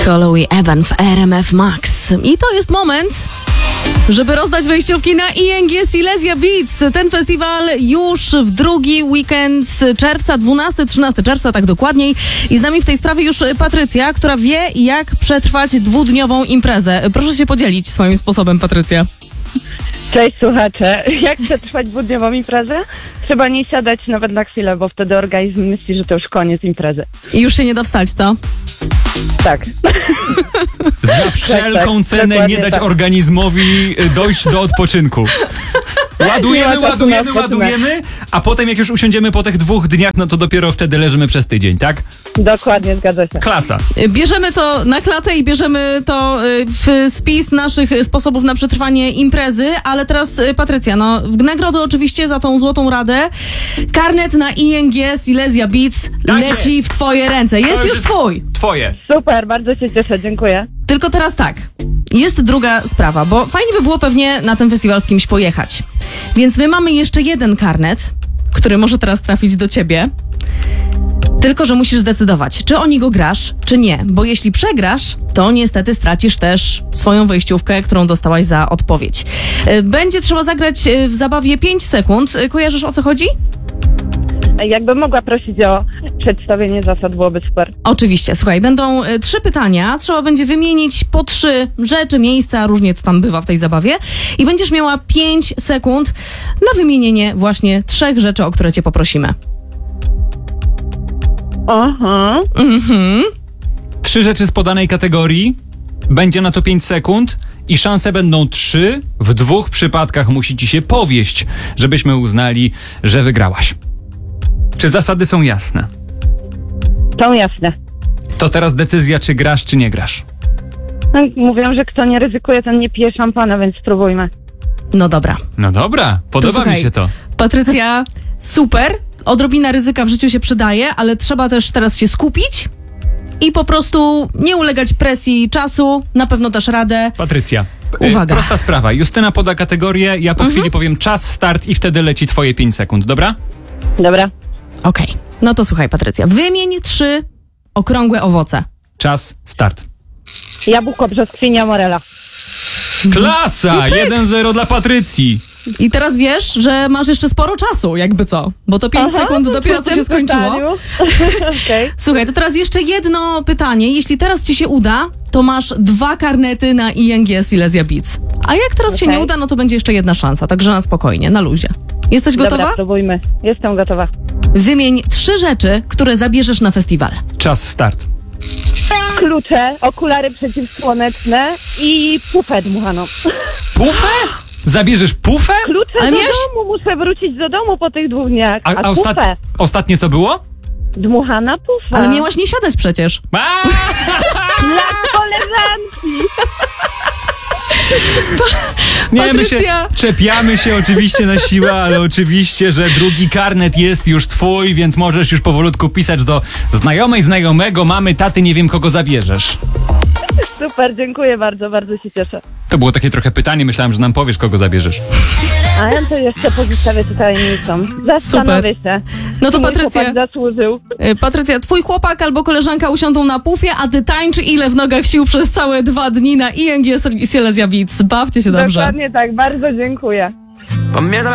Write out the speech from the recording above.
Colowy Evan w RMF Max. I to jest moment, żeby rozdać wejściówki na ING Silesia Beats. Ten festiwal już w drugi weekend czerwca, 12-13 czerwca, tak dokładniej. I z nami w tej sprawie już Patrycja, która wie, jak przetrwać dwudniową imprezę. Proszę się podzielić swoim sposobem, Patrycja. Cześć słuchacze, jak przetrwać dwudniową imprezę? Trzeba nie siadać nawet na chwilę, bo wtedy organizm myśli, że to już koniec imprezy. I już się nie da wstać, co? Tak. Za wszelką cenę nie dać tak. organizmowi dojść do odpoczynku. Ładujemy, a potem jak już usiądziemy po tych 2 dniach, no to dopiero wtedy leżymy przez tydzień, tak? Dokładnie, zgadza się. Klasa. Bierzemy to na klatę i bierzemy to w spis naszych sposobów na przetrwanie imprezy, ale teraz Patrycja, no w nagrodę oczywiście za tą złotą radę karnet na ING Silesia Beats Tak leci jest. w twoje ręce. Jest już twój! Twoje. Super, bardzo się cieszę, dziękuję. Tylko teraz tak, jest druga sprawa, bo fajnie by było pewnie na ten festiwal z kimś pojechać. Więc my mamy jeszcze jeden karnet, który może teraz trafić do ciebie. Tylko że musisz zdecydować, czy o niego grasz, czy nie. Bo jeśli przegrasz, to niestety stracisz też swoją wejściówkę, którą dostałaś za odpowiedź. Będzie trzeba zagrać w zabawie 5 sekund. Kojarzysz, o co chodzi? Jakbym mogła prosić o przedstawienie zasad, byłoby super. Oczywiście, słuchaj, będą 3 pytania, trzeba będzie wymienić po 3 rzeczy, miejsca, różnie to tam bywa w tej zabawie i będziesz miała 5 sekund na wymienienie właśnie 3 rzeczy, o które cię poprosimy. Aha. 3 rzeczy z podanej kategorii, będzie na to 5 sekund i szanse będą 3. W 2 przypadkach musi ci się powieść, żebyśmy uznali, że wygrałaś. Czy zasady są jasne? Są jasne. To teraz decyzja, czy grasz, czy nie grasz. Mówią, że kto nie ryzykuje, ten nie pije szampana, więc spróbujmy. No dobra. No dobra, podoba słuchaj, mi się to. Patrycja, super, odrobina ryzyka w życiu się przydaje, ale trzeba też teraz się skupić i po prostu nie ulegać presji czasu, na pewno dasz radę. Patrycja, Uwaga. prosta sprawa. Justyna poda kategorię, ja po chwili powiem czas, start i wtedy leci twoje 5 sekund, dobra? Dobra. Okej, no to słuchaj, Patrycja, wymień 3 okrągłe owoce. Czas, start. Jabłko, brzoskwinia, morela. Klasa! 1-0 dla Patrycji. I teraz wiesz, że masz jeszcze sporo czasu, jakby co, bo to 5 sekund dopiero co się skończyło. Okej. Słuchaj, to teraz jeszcze jedno pytanie. Jeśli teraz ci się uda, to masz 2 karnety na ING Silesia Beats. A jak teraz się nie uda, no to będzie jeszcze jedna szansa, także na spokojnie, na luzie. Jesteś gotowa? Dobra, spróbujmy. Jestem gotowa. Wymień 3 rzeczy, które zabierzesz na festiwal. Czas, start. Klucze, okulary przeciwsłoneczne i pufę dmuchaną. Pufę? Zabierzesz pufę? Klucze Ale do miałeś- domu, muszę wrócić do domu po tych 2 dniach. A pufę? ostatnie co było? Dmuchana pufa. Ale miałaś nie siadać przecież. Dla koleżanki. Nie, my Patrycja. czepiamy się oczywiście na siłę, ale oczywiście, że drugi karnet jest już twój, więc możesz już powolutku pisać do znajomego, mamy, taty, nie wiem kogo zabierzesz. Super, dziękuję bardzo, bardzo się cieszę. To było takie trochę pytanie, myślałem, że nam powiesz kogo zabierzesz. A ja to jeszcze pozostawię tajemnicą. Zastanowię się. No to Mój Patrycja, chłopak zasłużył. Patrycja, twój chłopak albo koleżanka usiądą na pufie, a ty tańcz ile w nogach sił przez całe 2 dni na ING Silesia Beats. Bawcie się dobrze. Dokładnie tak, bardzo dziękuję. Pamiętam